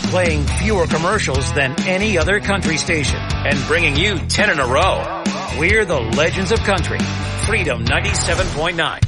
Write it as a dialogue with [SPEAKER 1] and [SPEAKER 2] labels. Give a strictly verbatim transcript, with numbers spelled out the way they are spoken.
[SPEAKER 1] playing fewer commercials than any other country station, and bringing you ten in a row. We're the Legends of Country. Freedom ninety-seven point nine.